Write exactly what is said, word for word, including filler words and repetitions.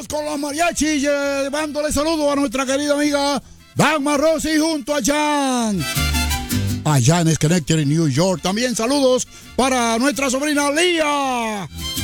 Con los mariachis, llevándole saludos a nuestra querida amiga Dagmar Rossi junto a Jan. Allá en Schenectady, New York. También saludos para nuestra sobrina Lía.